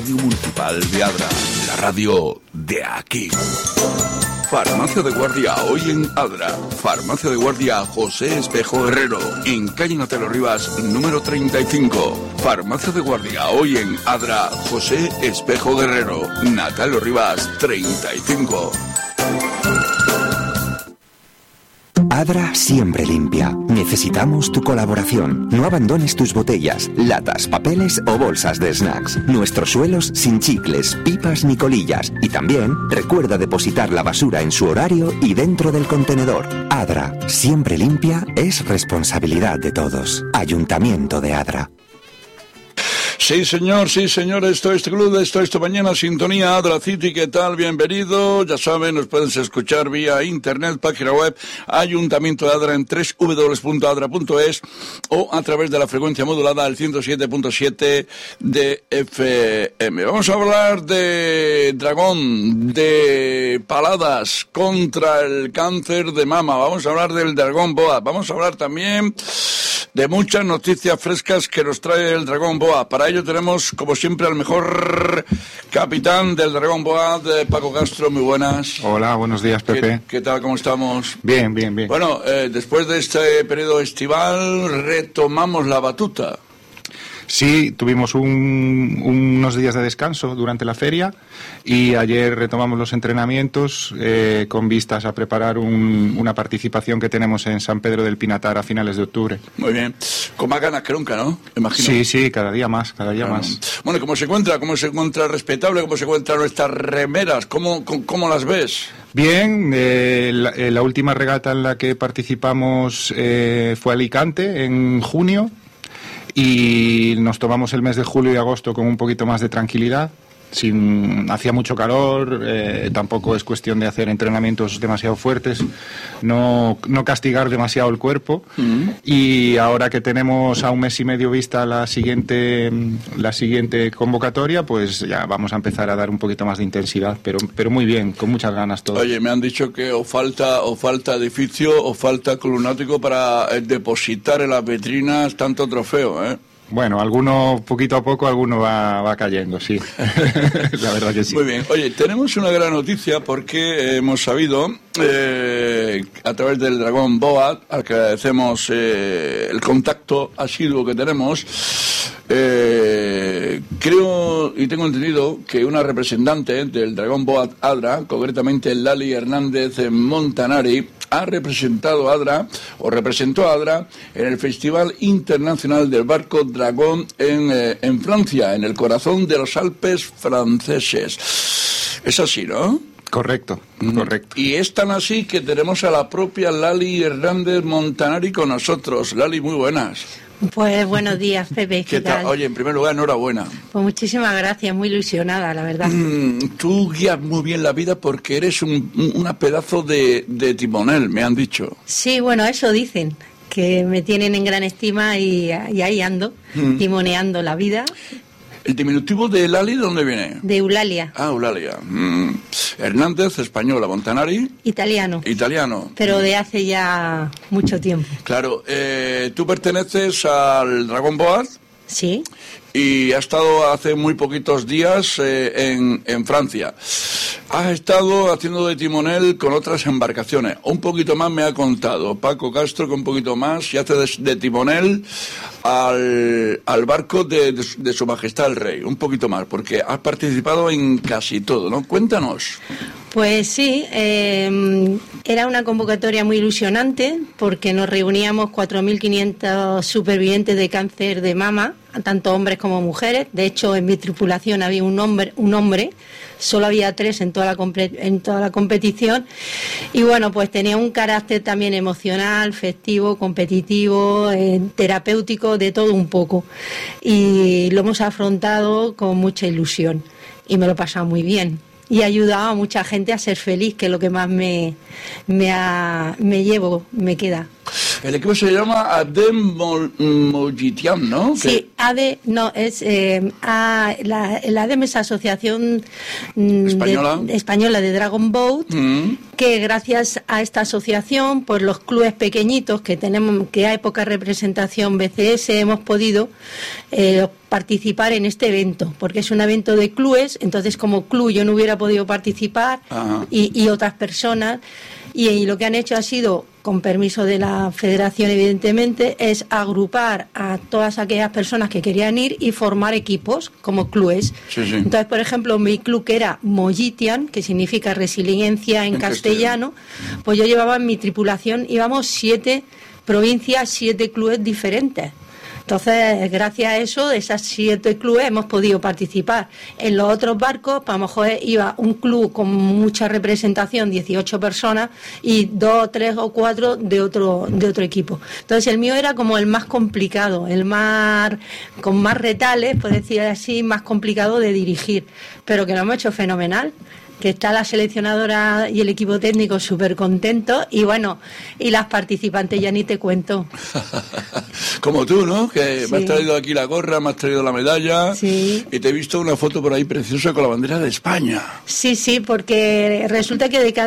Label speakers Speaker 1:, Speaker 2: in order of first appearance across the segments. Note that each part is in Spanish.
Speaker 1: Radio Municipal de Adra, la radio de aquí. Farmacia de Guardia hoy en Adra. Farmacia de Guardia José Espejo Guerrero, en calle Natalo Rivas, número 35. Farmacia de Guardia hoy en Adra José Espejo Guerrero, Natalo Rivas 35.
Speaker 2: Adra siempre limpia. Necesitamos tu colaboración. No abandones tus botellas, latas, papeles o bolsas de snacks. Nuestros suelos sin chicles, pipas ni colillas. Y también recuerda depositar la basura en su horario y dentro del contenedor. Adra, siempre limpia, es responsabilidad de todos. Ayuntamiento de Adra.
Speaker 1: Sí, señor, esto es Club, esto mañana, Sintonía Adra City, ¿qué tal? Bienvenido, ya saben, nos puedes escuchar vía internet, página web, Ayuntamiento de Adra en www.adra.es o a través de la frecuencia modulada del 107.7 de FM. Vamos a hablar de Dragón, de Paladas contra el cáncer de mama, vamos a hablar del Dragón Boa, vamos a hablar también de muchas noticias frescas que nos trae el Dragón Boa. Para ello tenemos, como siempre, al mejor capitán del Dragón Boa, de Paco Castro. Muy buenas.
Speaker 3: Hola, buenos días, Pepe.
Speaker 1: ¿Qué tal? ¿Cómo estamos?
Speaker 3: Bien.
Speaker 1: Bueno, después de este periodo estival, retomamos la batuta.
Speaker 3: Sí, tuvimos unos días de descanso durante la feria y ayer retomamos los entrenamientos con vistas a preparar una participación que tenemos en San Pedro del Pinatar a finales de octubre.
Speaker 1: Muy bien. Con más ganas que nunca, ¿no? Imagino.
Speaker 3: Sí, cada día más.
Speaker 1: Bueno, ¿cómo se encuentra respetable? ¿Cómo se encuentran nuestras remeras? ¿Cómo las ves?
Speaker 3: Bien, la última regata en la que participamos fue Alicante en junio. Y nos tomamos el mes de julio y agosto con un poquito más de tranquilidad. Hacía mucho calor, tampoco es cuestión de hacer entrenamientos demasiado fuertes, no castigar demasiado el cuerpo. Y ahora que tenemos a un mes y medio vista la siguiente convocatoria, pues ya vamos a empezar a dar un poquito más de intensidad, pero muy bien, con muchas ganas todo.
Speaker 1: Oye, me han dicho que o falta edificio o falta clunático para depositar en las vitrinas tanto trofeo, ¿eh?
Speaker 3: Bueno, poquito a poco, alguno va cayendo, sí. La verdad que sí.
Speaker 1: Muy bien. Oye, tenemos una gran noticia porque hemos sabido, a través del Dragón Boa, al que agradecemos el contacto asiduo que tenemos, creo y tengo entendido que una representante del Dragón Boa Adra, concretamente Lali Hernández Montanari, representó a Adra en el Festival Internacional del Barco Dragón en Francia, en el corazón de los Alpes franceses. Es así, ¿no?
Speaker 3: Correcto.
Speaker 1: Y es tan así que tenemos a la propia Lali Hernández Montanari con nosotros. Lali, muy buenas.
Speaker 4: Pues buenos días, Pepe.
Speaker 1: ¿Qué tal? Oye, en primer lugar, enhorabuena.
Speaker 4: Pues muchísimas gracias, muy ilusionada, la verdad.
Speaker 1: Tú guías muy bien la vida porque eres una pedazo de timonel, me han dicho.
Speaker 4: Sí, bueno, eso dicen, que me tienen en gran estima y ahí ando, timoneando la vida.
Speaker 1: ¿El diminutivo de Lali de dónde viene?
Speaker 4: De Eulalia.
Speaker 1: Eulalia. Hernández, española. Montanari.
Speaker 4: Italiano. Pero de hace ya mucho tiempo.
Speaker 1: Claro. ¿Tú perteneces al Dragón Boa?
Speaker 4: Sí.
Speaker 1: Y has estado hace muy poquitos días en Francia. Has estado haciendo de timonel con otras embarcaciones. Un poquito más me ha contado Paco Castro, que un poquito más, y hace de timonel al barco de Su Majestad el Rey. Un poquito más, porque has participado en casi todo, ¿no? Cuéntanos.
Speaker 4: Pues sí, era una convocatoria muy ilusionante porque nos reuníamos 4.500 supervivientes de cáncer de mama, tanto hombres como mujeres. De hecho, en mi tripulación había un hombre, solo había 3 en toda la competición. Y bueno, pues tenía un carácter también emocional, festivo, competitivo, terapéutico, de todo un poco. Y lo hemos afrontado con mucha ilusión y me lo he pasado muy bien. Y ha ayudado a mucha gente a ser feliz, que es lo que más me queda.
Speaker 1: El equipo se llama Adem Mojitian, ¿no?
Speaker 4: Sí, ADE, no, es la ADEM es Asociación Española de Dragon Boat, que gracias a esta asociación, pues los clubes pequeñitos que tenemos, que hay poca representación BCS, hemos podido participar en este evento, porque es un evento de clubes, entonces como club yo no hubiera podido participar y otras personas, y lo que han hecho ha sido, con permiso de la federación evidentemente, es agrupar a todas aquellas personas que querían ir y formar equipos como clubes. Sí, sí. Entonces, por ejemplo, mi club, que era Mojitian, que significa resiliencia en castellano, pues yo llevaba en mi tripulación, íbamos 7 provincias, 7 clubes diferentes. Entonces, gracias a eso, de esas 7 clubes hemos podido participar. En los otros barcos, pues, a lo mejor iba un club con mucha representación, 18 personas, y 2, 3 o 4 de otro equipo. Entonces, el mío era como el más complicado, el más con más retales, por decir así, más complicado de dirigir, pero que lo hemos hecho fenomenal. Que está la seleccionadora y el equipo técnico súper contentos, y bueno, y las participantes ya ni te cuento.
Speaker 1: Como tú, ¿no? Que sí. Me has traído aquí la gorra, me has traído la medalla,
Speaker 4: sí.
Speaker 1: Y te he visto una foto por ahí preciosa con la bandera de España.
Speaker 4: Sí, porque resulta que de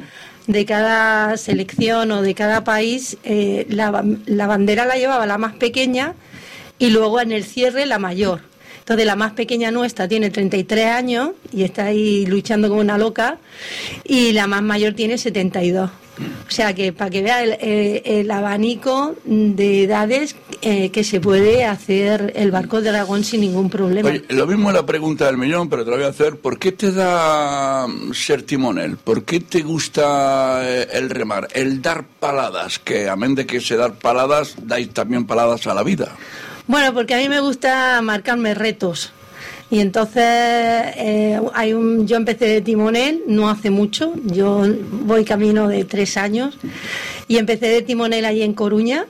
Speaker 4: cada selección o de cada país la bandera la llevaba la más pequeña y luego en el cierre la mayor. Entonces la más pequeña nuestra tiene 33 años y está ahí luchando como una loca, y la más mayor tiene 72. O sea que para que vea el abanico de edades que se puede hacer el barco de Dragón sin ningún problema.
Speaker 1: Oye, lo mismo es la pregunta del millón, pero te la voy a hacer. ¿Por qué te da ser timonel? ¿Por qué te gusta el remar? El dar paladas, que amén de que se dar paladas, dais también paladas a la vida.
Speaker 4: Bueno, porque a mí me gusta marcarme retos. Y entonces yo empecé de timonel no hace mucho, yo voy camino de 3 años, y empecé de timonel allí en Coruña,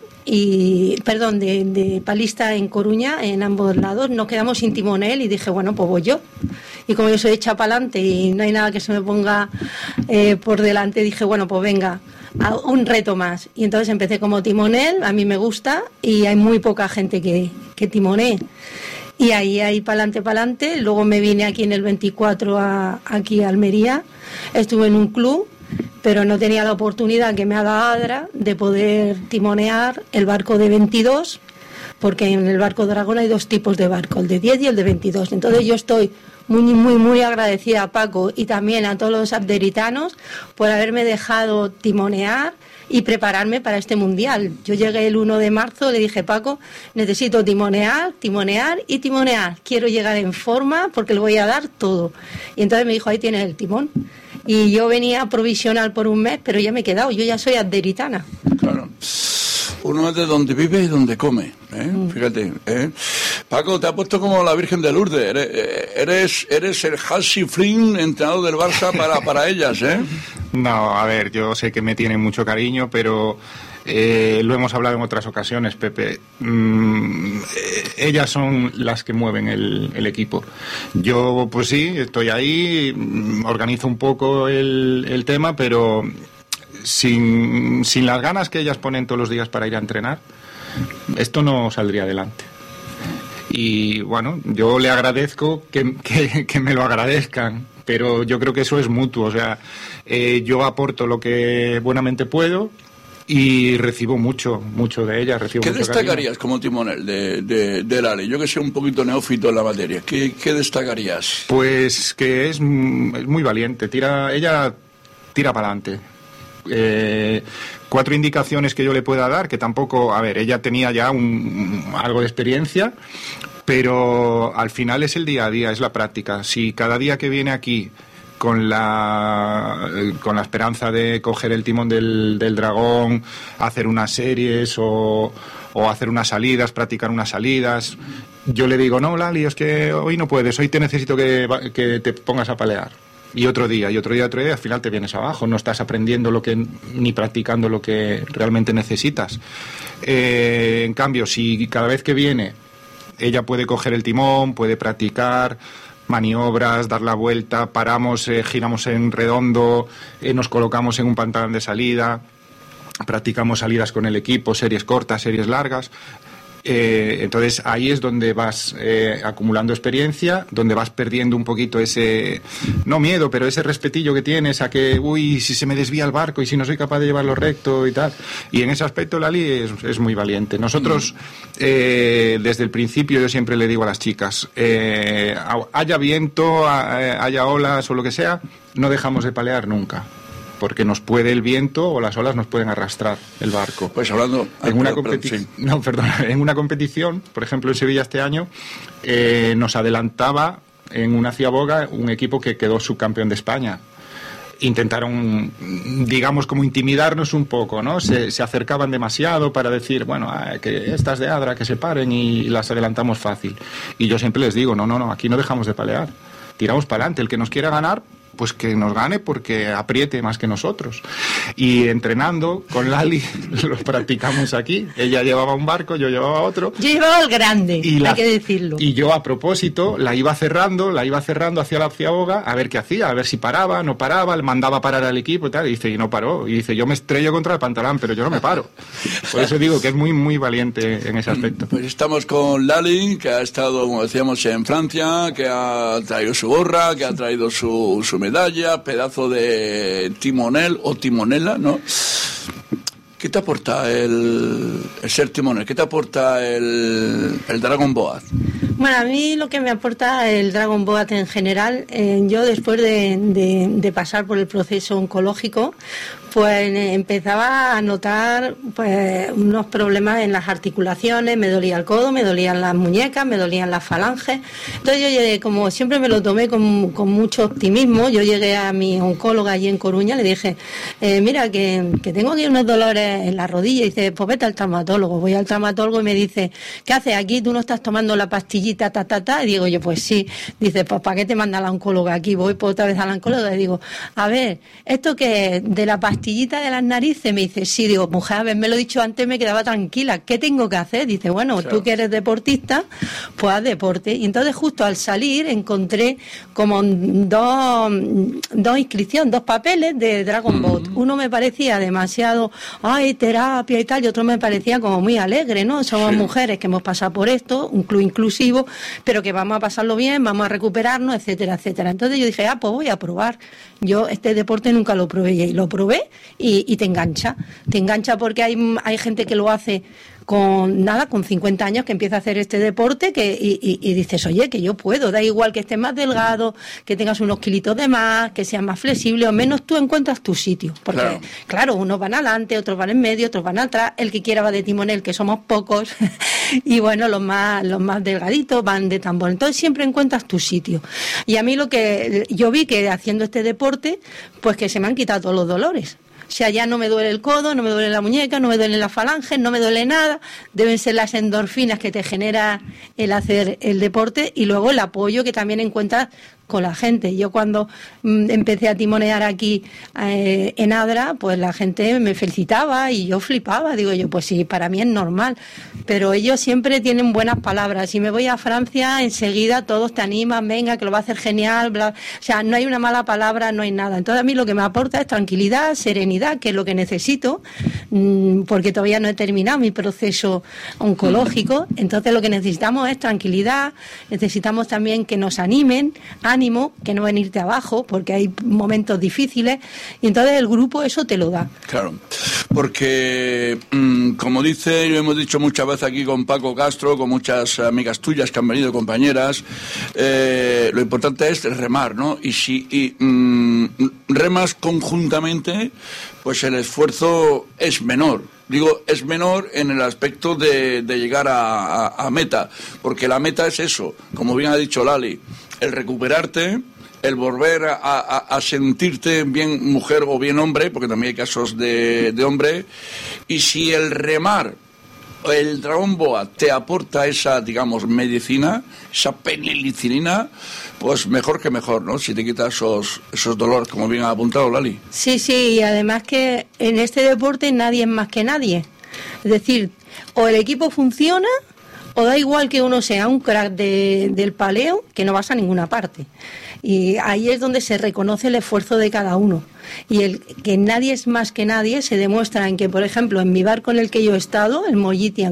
Speaker 4: de palista en Coruña, en ambos lados. Nos quedamos sin timonel y dije, bueno, pues voy yo. Y como yo soy hecha para adelante y no hay nada que se me ponga por delante, dije, bueno, pues venga, un reto más. Y entonces empecé como timonel, a mí me gusta, y hay muy poca gente que timonee. Y ahí para adelante. Luego me vine aquí en el 24 aquí a Almería, estuve en un club, pero no tenía la oportunidad que me ha dado Adra de poder timonear el barco de 22, porque en el barco Dragón hay 2 tipos de barco, el de 10 y el de 22. Entonces yo estoy muy agradecida a Paco y también a todos los abderitanos por haberme dejado timonear y prepararme para este mundial. Yo llegué el 1 de marzo, le dije, Paco, necesito timonear. Quiero llegar en forma porque le voy a dar todo. Y entonces me dijo, ahí tienes el timón. Y yo venía provisional por un mes, pero ya me he quedado, yo ya soy abderitana.
Speaker 1: Claro. Uno es de donde vive y donde come, Fíjate, Paco, te ha puesto como la Virgen de Lourdes. Eres el Hansi Flick, entrenador del Barça para ellas,
Speaker 3: No, a ver, yo sé que me tienen mucho cariño, pero lo hemos hablado en otras ocasiones, Pepe. Ellas son las que mueven el equipo. Yo, pues sí, estoy ahí, organizo un poco el tema, pero sin las ganas que ellas ponen todos los días para ir a entrenar, esto no saldría adelante. Y bueno, yo le agradezco que me lo agradezcan, pero yo creo que eso es mutuo. O sea, yo aporto lo que buenamente puedo y recibo mucho de ellas. ¿Qué
Speaker 1: destacarías como timonel del ALE? Yo que soy un poquito neófito en la materia, ¿qué destacarías?
Speaker 3: Pues que es muy valiente, ella tira para adelante. 4 indicaciones que yo le pueda dar, que tampoco, a ver, ella tenía ya algo de experiencia, pero al final es el día a día, es la práctica. Si cada día que viene aquí con la esperanza de coger el timón del Dragón, hacer unas series o hacer unas salidas, practicar unas salidas, yo le digo, no, Lali, es que hoy no puedes, hoy te necesito que te pongas a palear. Y otro día, al final te vienes abajo, no estás aprendiendo ni practicando lo que realmente necesitas. En cambio, si cada vez que viene ella puede coger el timón, puede practicar maniobras, dar la vuelta, paramos, giramos en redondo, nos colocamos en un pantalón de salida, practicamos salidas con el equipo, series cortas, series largas. Entonces ahí es donde vas acumulando experiencia, donde vas perdiendo un poquito ese, no miedo, pero ese respetillo que tienes a que, uy, si se me desvía el barco y si no soy capaz de llevarlo recto y tal. Y en ese aspecto Lali es muy valiente. Nosotros, desde el principio, yo siempre le digo a las chicas, haya viento, haya olas o lo que sea, no dejamos de palear nunca, porque nos puede el viento o las olas nos pueden arrastrar el barco.
Speaker 1: Pues hablando...
Speaker 3: En una competición, por ejemplo en Sevilla este año, nos adelantaba en una ciaboga un equipo que quedó subcampeón de España. Intentaron, digamos, como intimidarnos un poco, ¿no? Se acercaban demasiado para decir, bueno, que estas de Adra, que se paren, y las adelantamos fácil. Y yo siempre les digo, no, aquí no dejamos de palear. Tiramos para adelante. El que nos quiera ganar, pues que nos gane porque apriete más que nosotros. Y entrenando con Lali, lo practicamos aquí. Ella llevaba un barco, yo llevaba otro.
Speaker 4: Yo llevaba el grande, hay que decirlo.
Speaker 3: Y yo, a propósito, la iba cerrando hacia la ciaboga, a ver qué hacía, a ver si paraba, no paraba, le mandaba parar al equipo y tal. Y dice, y no paró. Y dice, yo me estrello contra el pantalón, pero yo no me paro. Por eso digo que es muy, muy valiente en ese aspecto.
Speaker 1: Pues estamos con Lali, que ha estado, como decíamos, en Francia, que ha traído su gorra, que ha traído su medalla, pedazo de timonel o timonela, ¿no? ¿Qué te aporta el ser timonel? ¿Qué te aporta el Dragon Boat?
Speaker 4: Bueno, a mí lo que me aporta el Dragon Boat en general, yo después de pasar por el proceso oncológico, pues empezaba a notar pues unos problemas en las articulaciones, me dolía el codo, me dolían las muñecas, me dolían las falanges. Entonces yo llegué, como siempre me lo tomé con mucho optimismo, yo llegué a mi oncóloga allí en Coruña, le dije, mira que tengo aquí unos dolores en la rodilla, y dice, pues vete al traumatólogo. Voy al traumatólogo y me dice, ¿qué haces aquí? ¿Tú no estás tomando la pastillita, Y digo yo, pues sí. Dice, pues ¿para qué te manda la oncóloga aquí? Voy por otra vez a la oncóloga y digo, a ver, esto que de la pastillita de las narices, me dice, sí. Digo, mujer, haberme dicho antes me quedaba tranquila, ¿qué tengo que hacer? Dice, bueno, claro, tú que eres deportista, pues haz deporte. Y entonces justo al salir encontré como dos inscripciones, 2 papeles de Dragon Boat. Uno me parecía demasiado, terapia y tal, y otro me parecía como muy alegre, ¿no? Somos mujeres que hemos pasado por esto, un club inclusivo, pero que vamos a pasarlo bien, vamos a recuperarnos, etcétera, etcétera. Entonces yo dije, pues voy a probar. Yo este deporte nunca lo probé, y lo probé, y te engancha porque hay gente que lo hace con 50 años, que empieza a hacer este deporte, y dices, oye, que yo puedo, da igual que estés más delgado, que tengas unos kilitos de más, que seas más flexible, o menos tú encuentras tu sitio, porque claro, unos van adelante, otros van en medio, otros van atrás, el que quiera va de timonel, que somos pocos, y bueno, los más delgaditos van de tambor. Entonces siempre encuentras tu sitio. Y a mí lo que yo vi, que haciendo este deporte, pues que se me han quitado todos los dolores. O sea, ya no me duele el codo, no me duele la muñeca, no me duelen las falanges, no me duele nada. Deben ser las endorfinas que te genera el hacer el deporte, y luego el apoyo que también encuentras con la gente. Yo cuando empecé a timonear aquí en Adra, pues la gente me felicitaba y yo flipaba. Digo yo, pues sí, para mí es normal. Pero ellos siempre tienen buenas palabras. Si me voy a Francia, enseguida todos te animan, venga, que lo va a hacer genial, bla. O sea, no hay una mala palabra, no hay nada. Entonces a mí lo que me aporta es tranquilidad, serenidad, que es lo que necesito, porque todavía no he terminado mi proceso oncológico. Entonces lo que necesitamos es tranquilidad, necesitamos también que nos animen, ánimo, que no venirte abajo, porque hay momentos difíciles, y entonces el grupo eso te lo da.
Speaker 1: Claro, porque como dice, lo hemos dicho muchas veces aquí con Paco Castro, con muchas amigas tuyas que han venido, compañeras, lo importante es remar, ¿no? Y si remas conjuntamente, pues el esfuerzo es menor. Digo, es menor en el aspecto de llegar a meta, porque la meta es eso, como bien ha dicho Lali, el recuperarte, el volver a sentirte bien mujer o bien hombre, porque también hay casos de hombre, y si el remar, el Dragon Boat te aporta esa, digamos, medicina, esa penicilina, pues mejor que mejor, ¿no? Si te quitas esos dolores, como bien ha apuntado Lali.
Speaker 4: Sí, y además que en este deporte nadie es más que nadie. Es decir, o el equipo funciona O da igual que uno sea un crack del paleo, que no vas a ninguna parte. Y ahí es donde se reconoce el esfuerzo de cada uno. Y el que nadie es más que nadie se demuestra en que, por ejemplo, en mi barco en el que yo he estado, el Mollitian,